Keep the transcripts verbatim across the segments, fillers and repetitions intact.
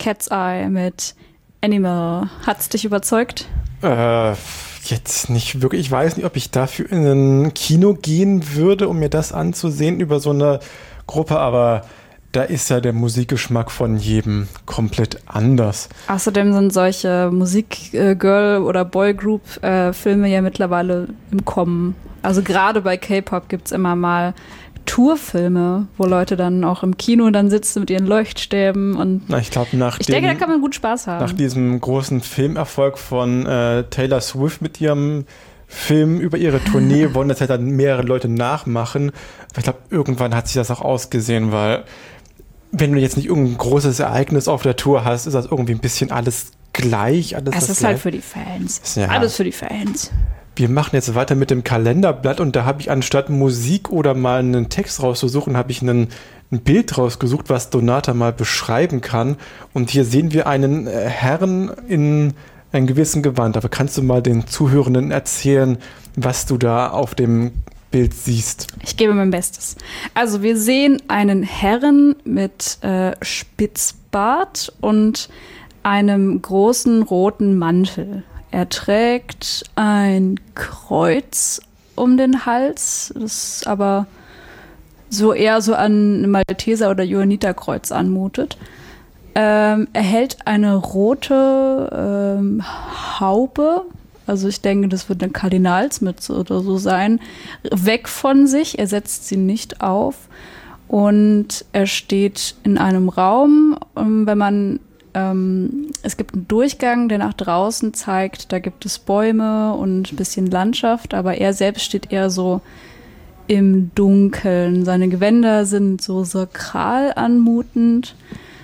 Cat's Eye mit Animal. Hat's dich überzeugt? Äh, jetzt nicht wirklich. Ich weiß nicht, ob ich dafür in ein Kino gehen würde, um mir das anzusehen über so eine Gruppe, aber da ist ja der Musikgeschmack von jedem komplett anders. Außerdem sind solche Musik-Girl- oder Boygroup-Filme ja mittlerweile im Kommen. Also gerade bei K-Pop gibt es immer mal Tourfilme, wo Leute dann auch im Kino dann sitzen mit ihren Leuchtstäben und Na, ich glaube, nach ich dem, denke, da kann man gut Spaß haben. Nach diesem großen Filmerfolg von äh, Taylor Swift mit ihrem Film über ihre Tournee wollen das halt dann mehrere Leute nachmachen. Aber ich glaube, irgendwann hat sich das auch ausgesehen, weil wenn du jetzt nicht irgendein großes Ereignis auf der Tour hast, ist das irgendwie ein bisschen alles gleich. Alles es ist gleich. halt für die Fans. Ja. Alles für die Fans. Wir machen jetzt weiter mit dem Kalenderblatt und da habe ich anstatt Musik oder mal einen Text rauszusuchen, habe ich einen, ein Bild rausgesucht, was Donata mal beschreiben kann. Und hier sehen wir einen äh, Herrn in einem gewissen Gewand. Aber kannst du mal den Zuhörenden erzählen, was du da auf dem Bild siehst? Ich gebe mein Bestes. Also wir sehen einen Herrn mit äh, Spitzbart und einem großen roten Mantel. Er trägt ein Kreuz um den Hals, das aber so eher so an Malteser- oder Johanniterkreuz anmutet. Ähm, er hält eine rote ähm, Haube, also ich denke, das wird eine Kardinalsmütze oder so sein, weg von sich. Er setzt sie nicht auf und er steht in einem Raum. Und wenn man ähm, es gibt einen Durchgang, der nach draußen zeigt, da gibt es Bäume und ein bisschen Landschaft, aber er selbst steht eher so im Dunkeln. Seine Gewänder sind so sakral anmutend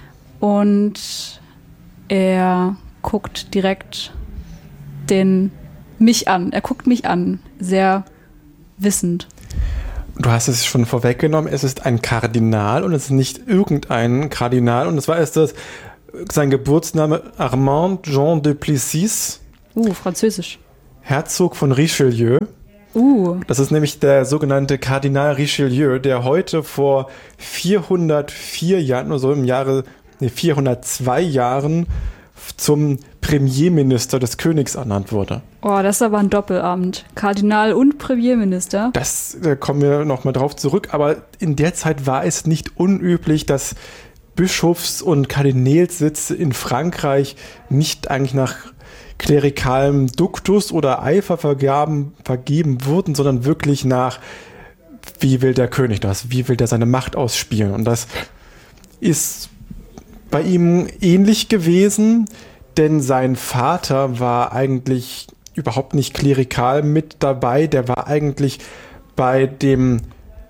und er guckt direkt den mich an. Er guckt mich an, sehr wissend. Du hast es schon vorweggenommen, es ist ein Kardinal und es ist nicht irgendein Kardinal. Und zwar ist das sein Geburtsname Armand Jean de Plessis. Uh, französisch. Herzog von Richelieu. Uh. Das ist nämlich der sogenannte Kardinal Richelieu, der heute vor vierhundertvier Jahren, oder so im Jahre, nee, vierhundertzwei Jahren zum Premierminister des Königs ernannt wurde. Oh, das ist aber ein Doppelamt. Kardinal und Premierminister. Das, da kommen wir nochmal drauf zurück, aber in der Zeit war es nicht unüblich, dass Bischofs- und Kardinälssitze in Frankreich nicht eigentlich nach klerikalem Duktus oder Eifer vergaben, vergeben wurden, sondern wirklich nach, wie will der König das, wie will der seine Macht ausspielen. Und das ist bei ihm ähnlich gewesen, denn sein Vater war eigentlich überhaupt nicht klerikal mit dabei. Der war eigentlich bei dem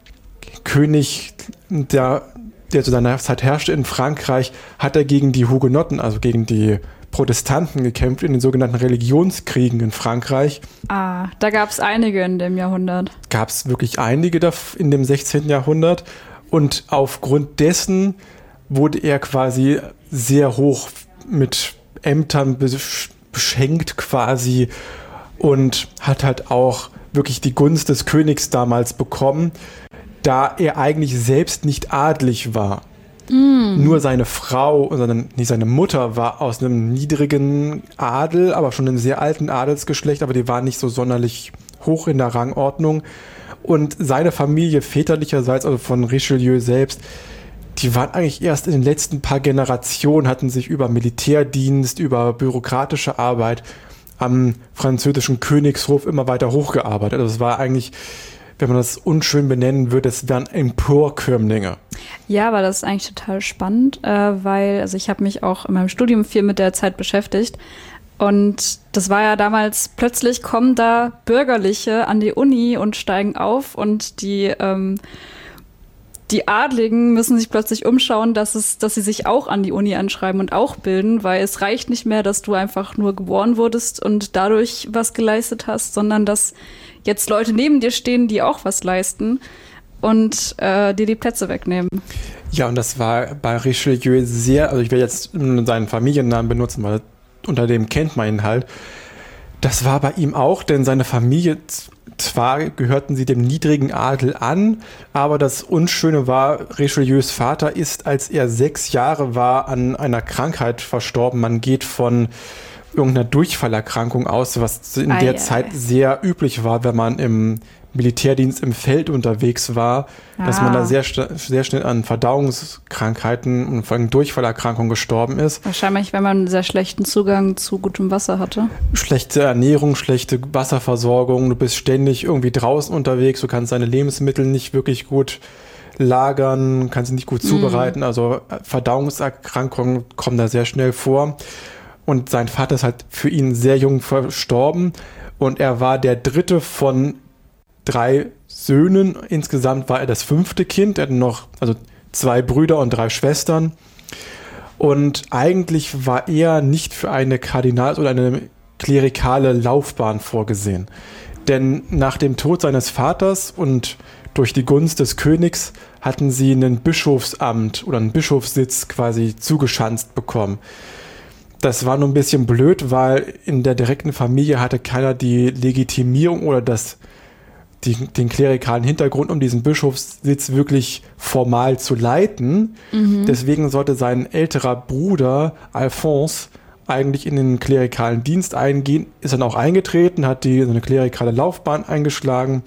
König, der, der zu seiner Zeit herrschte in Frankreich, hat er gegen die Hugenotten, also gegen die Protestanten gekämpft in den sogenannten Religionskriegen in Frankreich. Ah, da gab es einige in dem Jahrhundert. Gab es wirklich einige in dem sechzehnten Jahrhundert. Und aufgrund dessen wurde er quasi sehr hoch mit Ämtern beschenkt quasi und hat halt auch wirklich die Gunst des Königs damals bekommen, da er eigentlich selbst nicht adlig war. Mm. Nur seine Frau, sondern nicht seine Mutter war aus einem niedrigen Adel, aber schon einem sehr alten Adelsgeschlecht, aber die war nicht so sonderlich hoch in der Rangordnung. Und seine Familie väterlicherseits, also von Richelieu selbst, die waren eigentlich erst in den letzten paar Generationen, hatten sich über Militärdienst, über bürokratische Arbeit am französischen Königshof immer weiter hochgearbeitet. Also es war eigentlich, wenn man das unschön benennen würde, es wären Emporkömmlinge. Ja, aber das ist eigentlich total spannend, äh, weil, also ich habe mich auch in meinem Studium viel mit der Zeit beschäftigt. Und das war ja damals, plötzlich kommen da Bürgerliche an die Uni und steigen auf und die ähm, Die Adligen müssen sich plötzlich umschauen, dass es, dass sie sich auch an die Uni anschreiben und auch bilden, weil es reicht nicht mehr, dass du einfach nur geboren wurdest und dadurch was geleistet hast, sondern dass jetzt Leute neben dir stehen, die auch was leisten und äh, dir die Plätze wegnehmen. Ja, und das war bei Richelieu sehr, also ich will jetzt seinen Familiennamen benutzen, weil unter dem kennt man ihn halt. Das war bei ihm auch, denn seine Familie, zwar gehörten sie dem niedrigen Adel an, aber das Unschöne war, Richelieus Vater ist, als er sechs Jahre war, an einer Krankheit verstorben. Man geht von irgendeiner Durchfallerkrankung aus, was in ei, der ei, Zeit ei. sehr üblich war, wenn man im Militärdienst im Feld unterwegs war, ah. dass man da sehr, sehr schnell an Verdauungskrankheiten und vor allem Durchfallerkrankungen gestorben ist. Wahrscheinlich, wenn man einen sehr schlechten Zugang zu gutem Wasser hatte. Schlechte Ernährung, schlechte Wasserversorgung, du bist ständig irgendwie draußen unterwegs, du kannst deine Lebensmittel nicht wirklich gut lagern, kannst sie nicht gut mm. zubereiten, also Verdauungserkrankungen kommen da sehr schnell vor. Und sein Vater ist halt für ihn sehr jung verstorben und er war der dritte von drei Söhnen. Insgesamt war er das fünfte Kind. Er hatte noch also zwei Brüder und drei Schwestern. Und eigentlich war er nicht für eine Kardinals- oder eine klerikale Laufbahn vorgesehen. Denn nach dem Tod seines Vaters und durch die Gunst des Königs hatten sie einen Bischofsamt oder einen Bischofssitz quasi zugeschanzt bekommen. Das war nur ein bisschen blöd, weil in der direkten Familie hatte keiner die Legitimierung oder das Die, den klerikalen Hintergrund, um diesen Bischofssitz wirklich formal zu leiten. Mhm. Deswegen sollte sein älterer Bruder Alphonse eigentlich in den klerikalen Dienst eingehen, ist dann auch eingetreten, hat die so eine klerikale Laufbahn eingeschlagen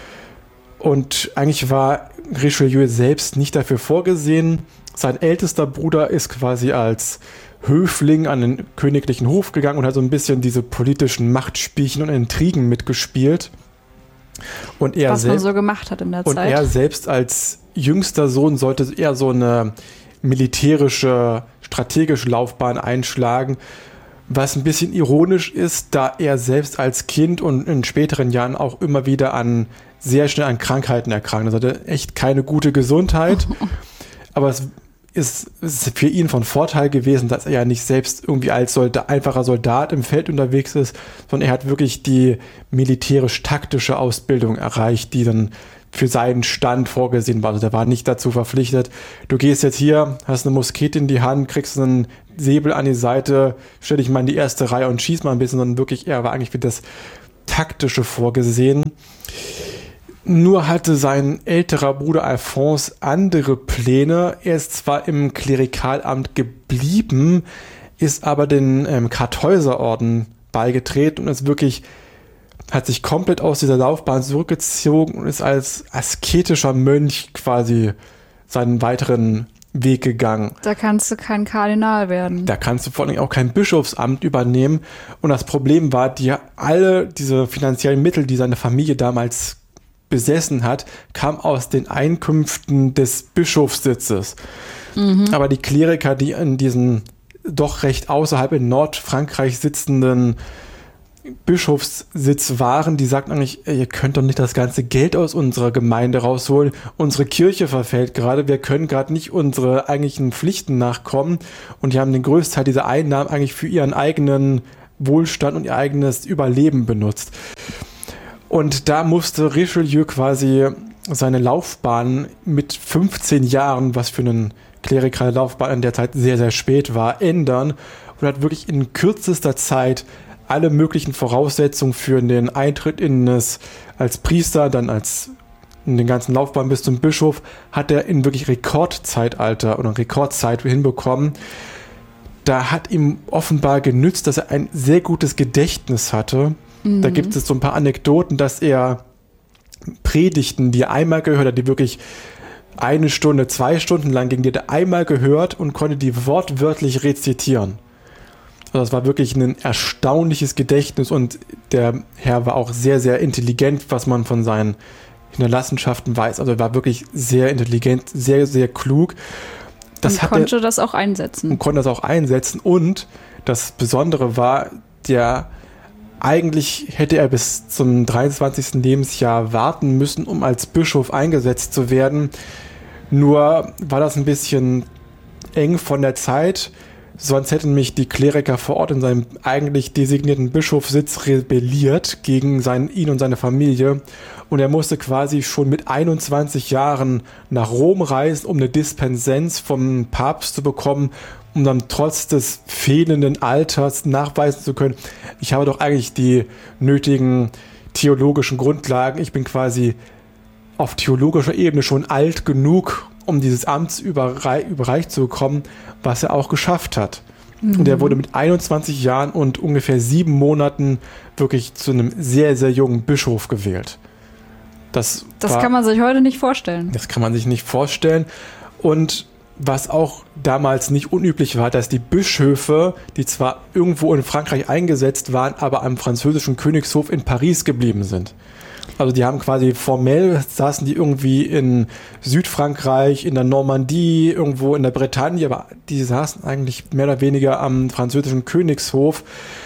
und eigentlich war Richelieu selbst nicht dafür vorgesehen. Sein ältester Bruder ist quasi als Höfling an den königlichen Hof gegangen und hat so ein bisschen diese politischen Machtspielchen und Intrigen mitgespielt. Und er Was man so gemacht hat in der und Zeit. Und er selbst als jüngster Sohn sollte eher so eine militärische, strategische Laufbahn einschlagen, was ein bisschen ironisch ist, da er selbst als Kind und in späteren Jahren auch immer wieder an sehr schnell an Krankheiten erkrankt. Also er hatte echt keine gute Gesundheit, aber es ist, ist für ihn von Vorteil gewesen, dass er ja nicht selbst irgendwie als Soldat, einfacher Soldat im Feld unterwegs ist, sondern er hat wirklich die militärisch-taktische Ausbildung erreicht, die dann für seinen Stand vorgesehen war. Also der war nicht dazu verpflichtet, du gehst jetzt hier, hast eine Muskete in die Hand, kriegst einen Säbel an die Seite, stell dich mal in die erste Reihe und schieß mal ein bisschen, sondern wirklich, er war eigentlich für das Taktische vorgesehen. Nur hatte sein älterer Bruder Alphonse andere Pläne. Er ist zwar im Klerikalamt geblieben, ist aber den ähm, Kartäuserorden beigetreten und ist wirklich, hat sich komplett aus dieser Laufbahn zurückgezogen und ist als asketischer Mönch quasi seinen weiteren Weg gegangen. Da kannst du kein Kardinal werden. Da kannst du vor allem auch kein Bischofsamt übernehmen. Und das Problem war, die alle diese finanziellen Mittel, die seine Familie damals besessen hat, kam aus den Einkünften des Bischofssitzes. Mhm. Aber die Kleriker, die in diesem doch recht außerhalb in Nordfrankreich sitzenden Bischofssitz waren, die sagten eigentlich, ihr könnt doch nicht das ganze Geld aus unserer Gemeinde rausholen. Unsere Kirche verfällt gerade, wir können gerade nicht unsere eigentlichen Pflichten nachkommen und die haben den größten Teil dieser Einnahmen eigentlich für ihren eigenen Wohlstand und ihr eigenes Überleben benutzt. Und da musste Richelieu quasi seine Laufbahn mit fünfzehn Jahren, was für eine klerikale Laufbahn in der Zeit sehr, sehr spät war, ändern und hat wirklich in kürzester Zeit alle möglichen Voraussetzungen für den Eintritt in das, als Priester, dann als in den ganzen Laufbahn bis zum Bischof, hat er in wirklich Rekordzeitalter oder Rekordzeit hinbekommen. Da hat ihm offenbar genützt, dass er ein sehr gutes Gedächtnis hatte. Mhm. Da gibt es so ein paar Anekdoten, dass er Predigten, die er einmal gehört hat, die wirklich eine Stunde, zwei Stunden lang gingen, die hat er einmal gehört und konnte die wortwörtlich rezitieren. Also das war wirklich ein erstaunliches Gedächtnis und der Herr war auch sehr, sehr intelligent, was man von seinen Hinterlassenschaften weiß. Also er war wirklich sehr intelligent, sehr, sehr klug. Das und konnte er, das auch einsetzen. Und konnte das auch einsetzen. Und das Besondere war, der eigentlich hätte er bis zum dreiundzwanzigsten Lebensjahr warten müssen, um als Bischof eingesetzt zu werden. Nur war das ein bisschen eng von der Zeit. Sonst hätten mich die Kleriker vor Ort in seinem eigentlich designierten Bischofssitz rebelliert gegen sein, ihn und seine Familie. Und er musste quasi schon mit einundzwanzig Jahren nach Rom reisen, um eine Dispensenz vom Papst zu bekommen, um dann trotz des fehlenden Alters nachweisen zu können, ich habe doch eigentlich die nötigen theologischen Grundlagen, ich bin quasi auf theologischer Ebene schon alt genug, um dieses Amts überrei- überreicht zu bekommen, was er auch geschafft hat. Mhm. Und er wurde mit einundzwanzig Jahren und ungefähr sieben Monaten wirklich zu einem sehr, sehr jungen Bischof gewählt. Das, das war, kann man sich heute nicht vorstellen. Das kann man sich nicht vorstellen. Und was auch damals nicht unüblich war, dass die Bischöfe, die zwar irgendwo in Frankreich eingesetzt waren, aber am französischen Königshof in Paris geblieben sind. Also die haben quasi formell, saßen die irgendwie in Südfrankreich, in der Normandie, irgendwo in der Bretagne, aber die saßen eigentlich mehr oder weniger am französischen Königshof,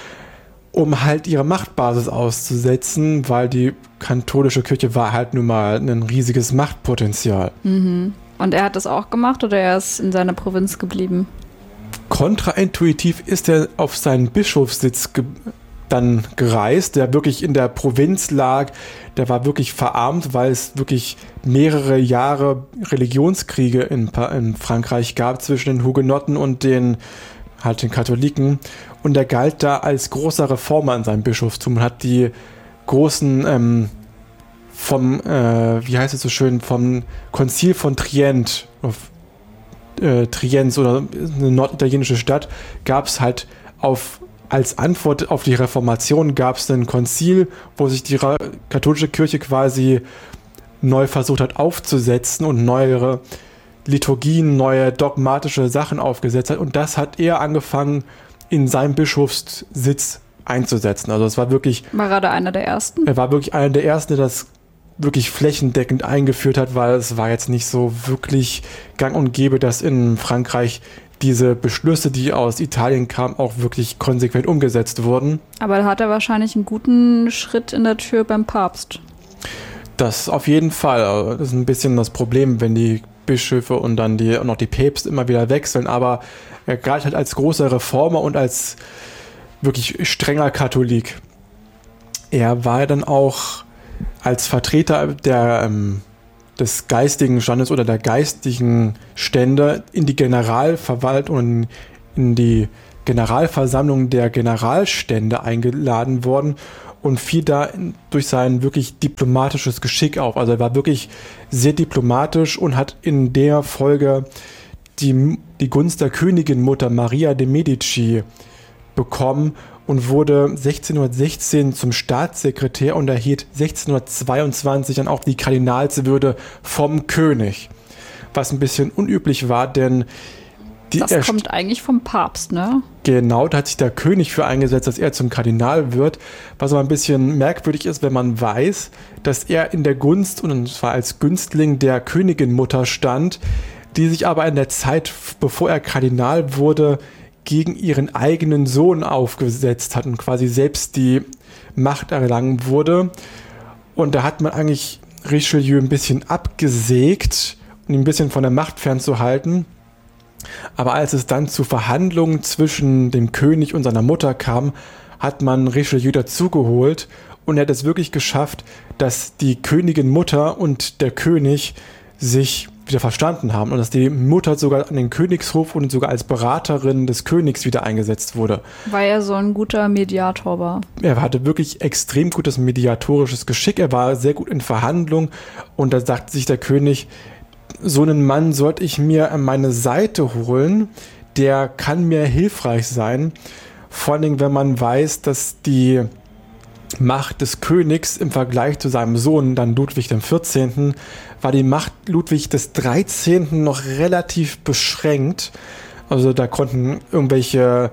um halt ihre Machtbasis auszusetzen, weil die katholische Kirche war halt nun mal ein riesiges Machtpotenzial. Mhm. Und er hat das auch gemacht oder er ist in seiner Provinz geblieben? Kontraintuitiv ist er auf seinen Bischofssitz ge- dann gereist, der wirklich in der Provinz lag. Der war wirklich verarmt, weil es wirklich mehrere Jahre Religionskriege in, in Frankreich gab zwischen den Hugenotten und den, halt den Katholiken. Und er galt da als großer Reformer in seinem Bischofstum und hat die großen ähm, vom, äh, wie heißt es so schön, vom Konzil von Trient, auf, äh, Trienz oder eine norditalienische Stadt, gab es halt auf als Antwort auf die Reformation gab es ein Konzil, wo sich die katholische Kirche quasi neu versucht hat aufzusetzen und neuere Liturgien, neue dogmatische Sachen aufgesetzt hat. Und das hat er angefangen, in seinem Bischofssitz einzusetzen. Also es war wirklich... War er da einer der Ersten? Er war wirklich einer der Ersten, der das wirklich flächendeckend eingeführt hat, weil es war jetzt nicht so wirklich gang und gäbe, dass in Frankreich diese Beschlüsse, die aus Italien kamen, auch wirklich konsequent umgesetzt wurden. Aber da hat er wahrscheinlich einen guten Schritt in der Tür beim Papst. Das auf jeden Fall. Das ist ein bisschen das Problem, wenn die Bischöfe und dann die, und auch die Päpste immer wieder wechseln. Aber er galt halt als großer Reformer und als wirklich strenger Katholik. Er war dann auch als Vertreter der ähm, des geistigen Standes oder der geistigen Stände in die Generalverwaltung und in die Generalversammlung der Generalstände eingeladen worden und fiel da durch sein wirklich diplomatisches Geschick auf. Also er war wirklich sehr diplomatisch und hat in der Folge die, die Gunst der Königinmutter Maria de Medici bekommen und wurde sechzehnhundertsechzehn zum Staatssekretär und erhielt sechzehnhundertzweiundzwanzig dann auch die Kardinalswürde vom König. Was ein bisschen unüblich war, denn die das Erst- kommt eigentlich vom Papst, ne? Genau, da hat sich der König für eingesetzt, dass er zum Kardinal wird. Was aber ein bisschen merkwürdig ist, wenn man weiß, dass er in der Gunst, und zwar als Günstling der Königinmutter stand, die sich aber in der Zeit, bevor er Kardinal wurde, gegen ihren eigenen Sohn aufgesetzt hat und quasi selbst die Macht erlangen wurde. Und da hat man eigentlich Richelieu ein bisschen abgesägt, um ihn ein bisschen von der Macht fernzuhalten. Aber als es dann zu Verhandlungen zwischen dem König und seiner Mutter kam, hat man Richelieu dazugeholt und er hat es wirklich geschafft, dass die Königin Mutter und der König sich wieder verstanden haben und dass die Mutter sogar an den Königshof und sogar als Beraterin des Königs wieder eingesetzt wurde. Weil er so ein guter Mediator war. Er hatte wirklich extrem gutes mediatorisches Geschick, er war sehr gut in Verhandlungen und da sagte sich der König, so einen Mann sollte ich mir an meine Seite holen, der kann mir hilfreich sein, vor allen Dingen, wenn man weiß, dass die Macht des Königs im Vergleich zu seinem Sohn, dann Ludwig der vierzehnten, war die Macht Ludwig des dreizehnten noch relativ beschränkt. Also da konnten irgendwelche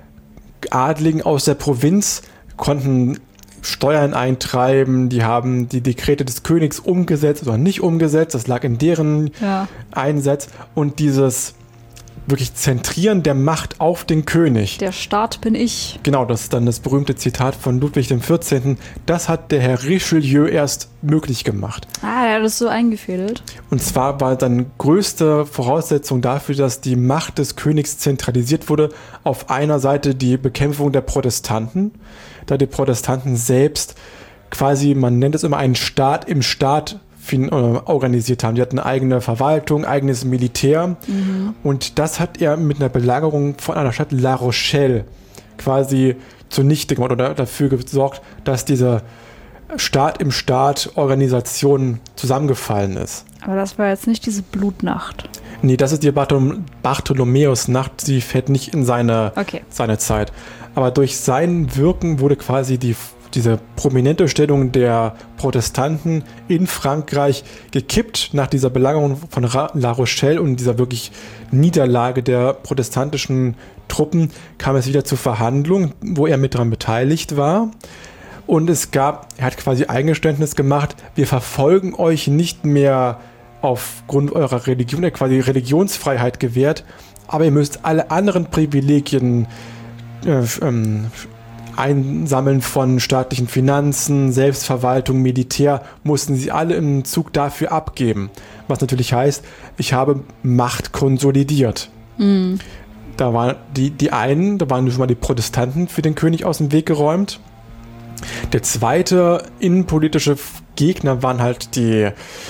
Adligen aus der Provinz konnten Steuern eintreiben, die haben die Dekrete des Königs umgesetzt oder nicht umgesetzt, das lag in deren ja. Einsatz und dieses wirklich Zentrieren der Macht auf den König. Der Staat bin ich. Genau, das ist dann das berühmte Zitat von Ludwig der vierzehnten. Das hat der Herr Richelieu erst möglich gemacht. Ah, er hat das so eingefädelt. Und zwar war dann größte Voraussetzung dafür, dass die Macht des Königs zentralisiert wurde, auf einer Seite die Bekämpfung der Protestanten, da die Protestanten selbst quasi, man nennt es immer einen Staat im Staat fin- oder organisiert haben. Die hatten eine eigene Verwaltung, eigenes Militär. Mhm. Und das hat er mit einer Belagerung von einer Stadt La Rochelle quasi zunichte gemacht oder dafür gesorgt, dass diese Staat im Staat Organisation zusammengefallen ist. Aber das war jetzt nicht diese Blutnacht. Nee, das ist die Barthol- Bartholomäusnacht, sie fällt nicht in seine, okay. seine Zeit. Aber durch sein Wirken wurde quasi die, diese prominente Stellung der Protestanten in Frankreich gekippt nach dieser Belagerung von Ra- La Rochelle und dieser wirklich Niederlage der protestantischen Truppen kam es wieder zu Verhandlungen, wo er mit daran beteiligt war. Und es gab, er hat quasi Eingeständnis gemacht, wir verfolgen euch nicht mehr aufgrund eurer Religion, er hat quasi Religionsfreiheit gewährt, aber ihr müsst alle anderen Privilegien äh, ähm, Einsammeln von staatlichen Finanzen, Selbstverwaltung, Militär, mussten sie alle im Zug dafür abgeben. Was natürlich heißt, ich habe Macht konsolidiert. Mhm. Da waren die, die einen, da waren schon mal die Protestanten für den König aus dem Weg geräumt. Der zweite innenpolitische Gegner waren halt die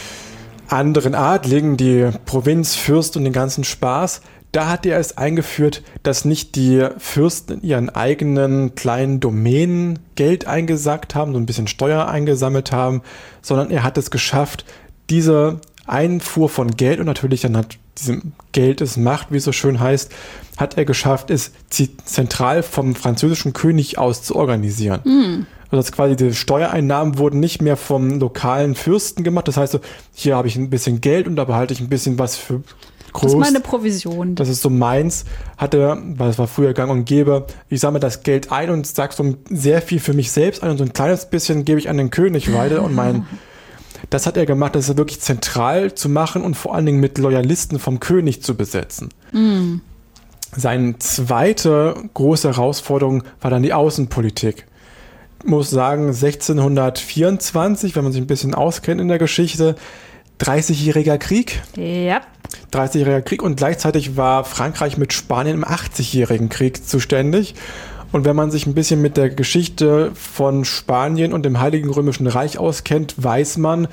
anderen Adligen, die Provinzfürsten und den ganzen Spaß. Da hat er es eingeführt, dass nicht die Fürsten in ihren eigenen kleinen Domänen Geld eingesackt haben, so ein bisschen Steuer eingesammelt haben, sondern er hat es geschafft, diese Einfuhr von Geld und natürlich dann hat diesem Geld ist Macht, wie es so schön heißt, hat er geschafft, es zentral vom französischen König aus zu organisieren. Mm. Also das quasi die Steuereinnahmen wurden nicht mehr vom lokalen Fürsten gemacht. Das heißt, so, hier habe ich ein bisschen Geld und da behalte ich ein bisschen was für groß. Das ist meine Provision. Das ist so meins. Hatte, weil es war früher gang und gäbe, ich sammle das Geld ein und sage so sehr viel für mich selbst ein und so ein kleines bisschen gebe ich an den König weiter und mein das hat er gemacht, das ist wirklich zentral zu machen und vor allen Dingen mit Loyalisten vom König zu besetzen. Mm. Seine zweite große Herausforderung war dann die Außenpolitik. Ich muss sagen, sechzehnhundertvierundzwanzig, wenn man sich ein bisschen auskennt in der Geschichte, dreißigjähriger Krieg. Ja. dreißigjähriger Krieg und gleichzeitig war Frankreich mit Spanien im achtzigjährigen Krieg zuständig. Und wenn man sich ein bisschen mit der Geschichte von Spanien und dem Heiligen Römischen Reich auskennt, weiß man,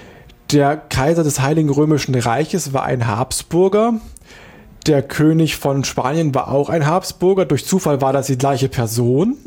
der Kaiser des Heiligen Römischen Reiches war ein Habsburger. Der König von Spanien war auch ein Habsburger. Durch Zufall war das die gleiche Person.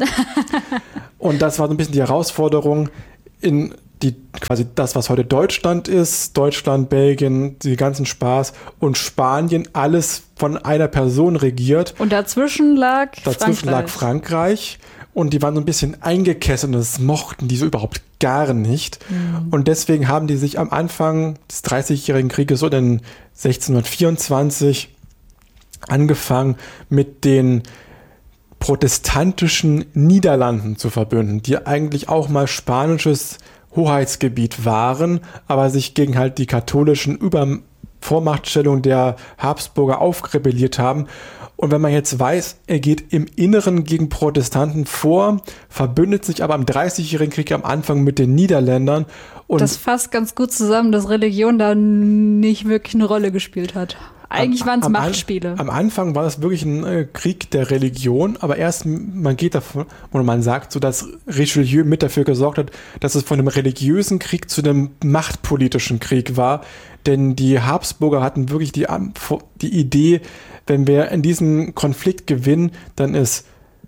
Und das war so ein bisschen die Herausforderung in die quasi das, was heute Deutschland ist, Deutschland, Belgien, die ganzen Spaß und Spanien, alles von einer Person regiert. Und dazwischen lag Dazwischen Frankreich. lag Frankreich und die waren so ein bisschen eingekesselt und das mochten die so überhaupt gar nicht. Mhm. Und deswegen haben die sich am Anfang des dreißigjährigen Krieges oder in sechzehnhundertvierundzwanzig angefangen mit den protestantischen Niederlanden zu verbünden, die eigentlich auch mal spanisches Hoheitsgebiet waren, aber sich gegen halt die katholischen Über- Vormachtstellung der Habsburger aufrebelliert haben. Und wenn man jetzt weiß, er geht im Inneren gegen Protestanten vor, verbündet sich aber im dreißigjährigen Krieg am Anfang mit den Niederländern. Und das fasst ganz gut zusammen, dass Religion da nicht wirklich eine Rolle gespielt hat. Eigentlich waren es Machtspiele. Am Anfang war es wirklich ein äh, Krieg der Religion, aber erst, man geht davon, oder man sagt so, dass Richelieu mit dafür gesorgt hat, dass es von einem religiösen Krieg zu einem machtpolitischen Krieg war, denn die Habsburger hatten wirklich die, die Idee, wenn wir in diesem Konflikt gewinnen, dann ist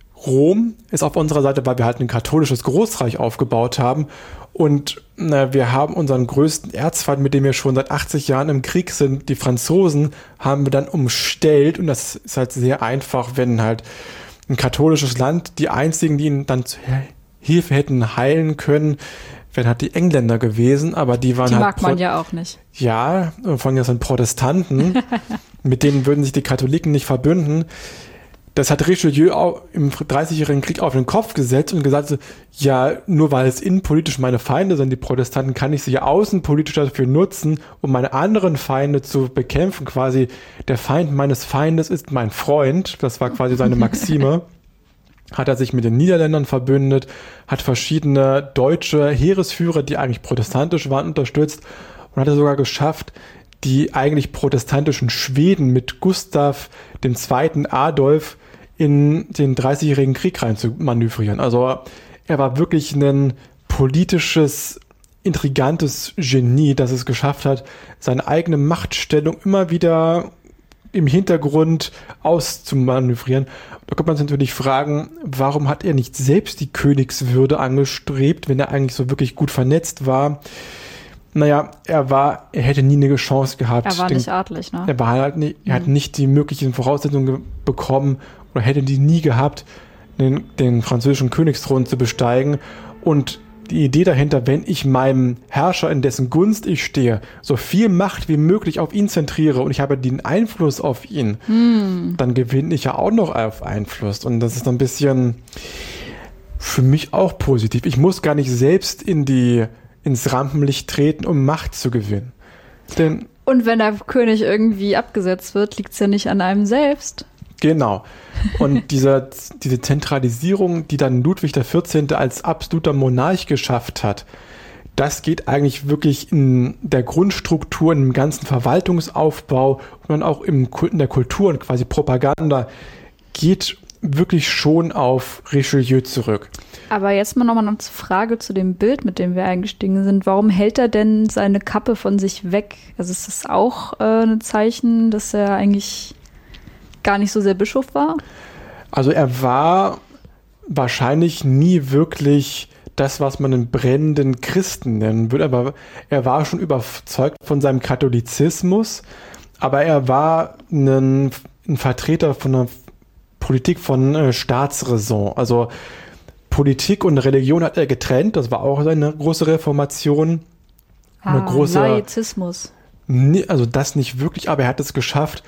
Rom ist auf unserer Seite, weil wir halt ein katholisches Großreich aufgebaut haben und na, wir haben unseren größten Erzfeind, mit dem wir schon seit achtzig Jahren im Krieg sind, die Franzosen, haben wir dann umstellt und das ist halt sehr einfach, wenn halt ein katholisches Land, die einzigen, die ihnen dann Hilfe hätten heilen können, wären halt die Engländer gewesen, aber die waren die halt... Die mag man Pro- ja auch nicht. Ja, vor allem das sind Protestanten, mit denen würden sich die Katholiken nicht verbünden. Das hat Richelieu auch im dreißigjährigen Krieg auf den Kopf gesetzt und gesagt, so, ja, nur weil es innenpolitisch meine Feinde sind, die Protestanten, kann ich sie ja außenpolitisch dafür nutzen, um meine anderen Feinde zu bekämpfen. Quasi, der Feind meines Feindes ist mein Freund. Das war quasi seine Maxime. Hat er sich mit den Niederländern verbündet, hat verschiedene deutsche Heeresführer, die eigentlich protestantisch waren, unterstützt und hat er sogar geschafft, die eigentlich protestantischen Schweden mit Gustav dem Zweiten Adolf in den dreißigjährigen Krieg rein zu manövrieren. Also er war wirklich ein politisches intrigantes Genie, das es geschafft hat, seine eigene Machtstellung immer wieder im Hintergrund auszumanövrieren. Da kann man sich natürlich fragen, warum hat er nicht selbst die Königswürde angestrebt, wenn er eigentlich so wirklich gut vernetzt war? Naja, er war, er hätte nie eine Chance gehabt. Er war den, nicht adlig, ne? Er war halt nicht, er mhm. hat nicht die möglichen Voraussetzungen ge- bekommen oder hätte die nie gehabt, den, den französischen Königsthron zu besteigen. Und die Idee dahinter, wenn ich meinem Herrscher, in dessen Gunst ich stehe, so viel Macht wie möglich auf ihn zentriere und ich habe den Einfluss auf ihn, hm. dann gewinne ich ja auch noch auf Einfluss. Und das ist ein bisschen für mich auch positiv. Ich muss gar nicht selbst in die, ins Rampenlicht treten, um Macht zu gewinnen. Denn und wenn der König irgendwie abgesetzt wird, liegt es ja nicht an einem selbst. Genau. Und diese, diese Zentralisierung, die dann Ludwig der vierzehnte. Als absoluter Monarch geschafft hat, das geht eigentlich wirklich in der Grundstruktur, in dem ganzen Verwaltungsaufbau und dann auch im, in der Kultur und quasi Propaganda, geht wirklich schon auf Richelieu zurück. Aber jetzt mal nochmal eine Frage zu dem Bild, mit dem wir eingestiegen sind. Warum hält er denn seine Kappe von sich weg? Also ist das auch äh, ein Zeichen, dass er eigentlich gar nicht so sehr Bischof war? Also er war wahrscheinlich nie wirklich das, was man einen brennenden Christen nennen würde, aber er war schon überzeugt von seinem Katholizismus, aber er war ein, ein Vertreter von einer Politik von äh, Staatsräson. Also Politik und Religion hat er getrennt, das war auch eine große Reformation. Ah, eine große Laizismus. Also das nicht wirklich, aber er hat es geschafft,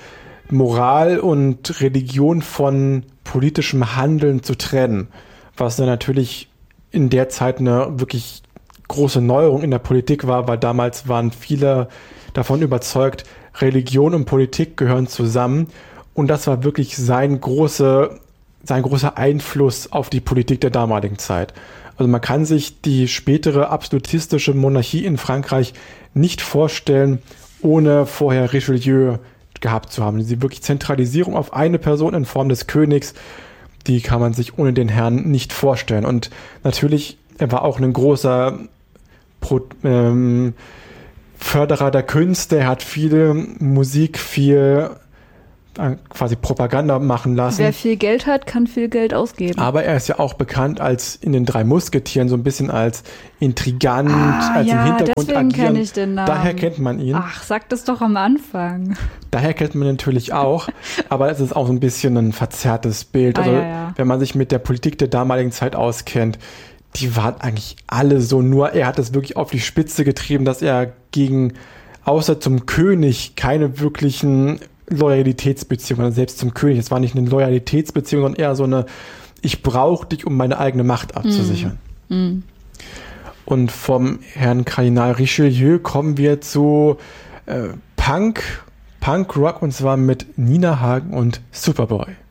Moral und Religion von politischem Handeln zu trennen, was dann natürlich in der Zeit eine wirklich große Neuerung in der Politik war, weil damals waren viele davon überzeugt, Religion und Politik gehören zusammen und das war wirklich sein, große, sein großer Einfluss auf die Politik der damaligen Zeit. Also man kann sich die spätere absolutistische Monarchie in Frankreich nicht vorstellen, ohne vorher Richelieu gehabt zu haben. Die wirklich Zentralisierung auf eine Person in Form des Königs, die kann man sich ohne den Herrn nicht vorstellen. Und natürlich, er war auch ein großer Pro, ähm, Förderer der Künste, er hat viel Musik, viel äh, quasi Propaganda machen lassen. Wer viel Geld hat, kann viel Geld ausgeben. Aber er ist ja auch bekannt als in den drei Musketieren so ein bisschen als intrigant, ah, als ja, im Hintergrund deswegen kenne ich den Namen. Daher kennt man ihn. Ach, sag das doch am Anfang. Daher kennt man natürlich auch, aber es ist auch so ein bisschen ein verzerrtes Bild. Ah, also ja, ja. wenn man sich mit der Politik der damaligen Zeit auskennt, die waren eigentlich alle so, nur er hat es wirklich auf die Spitze getrieben, dass er gegen, außer zum König, keine wirklichen Loyalitätsbeziehungen, selbst zum König, es war nicht eine Loyalitätsbeziehung, sondern eher so eine, ich brauche dich, um meine eigene Macht abzusichern. Mm. Mm. Und vom Herrn Kardinal Richelieu kommen wir zu äh, Punk, Punk Rock und zwar mit Nina Hagen und Superboy.